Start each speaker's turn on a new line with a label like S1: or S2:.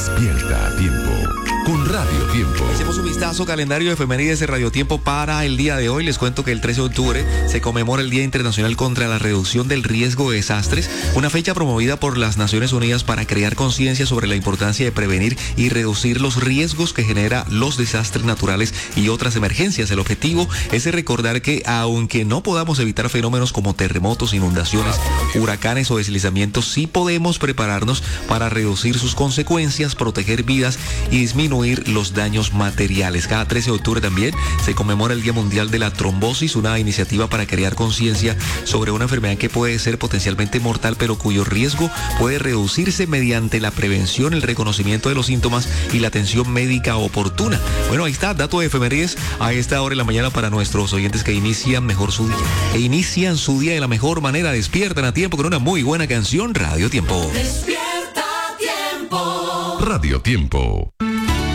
S1: Despierta a tiempo con Radio Tiempo.
S2: Hacemos un vistazo calendario de efemérides de Radio Tiempo para el día de hoy. Les cuento que el 13 de octubre se conmemora el Día Internacional contra la Reducción del Riesgo de Desastres, una fecha promovida por las Naciones Unidas para crear conciencia sobre la importancia de prevenir y reducir los riesgos que genera los desastres naturales y otras emergencias. El objetivo es recordar que aunque no podamos evitar fenómenos como terremotos, inundaciones, huracanes o deslizamientos, sí podemos prepararnos para reducir sus consecuencias, proteger vidas y disminuir los daños materiales. Cada 13 de octubre también se conmemora el Día Mundial de la Trombosis, una iniciativa para crear conciencia sobre una enfermedad que puede ser potencialmente mortal, pero cuyo riesgo puede reducirse mediante la prevención, el reconocimiento de los síntomas y la atención médica oportuna. Bueno, ahí está, dato de efemérides a esta hora de la mañana para nuestros oyentes que inician mejor su día. E inician su día de la mejor manera, despiertan a tiempo con una muy buena canción. Radio Tiempo.
S1: Radio Tiempo.